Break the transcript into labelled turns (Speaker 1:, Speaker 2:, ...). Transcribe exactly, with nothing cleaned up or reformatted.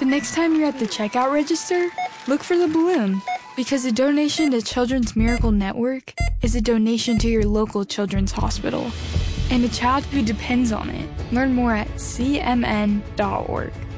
Speaker 1: The next time you're at the checkout register, look for the balloon, because a donation to Children's Miracle Network is a donation to your local children's hospital and a child who depends on it. Learn more at c m n dot org.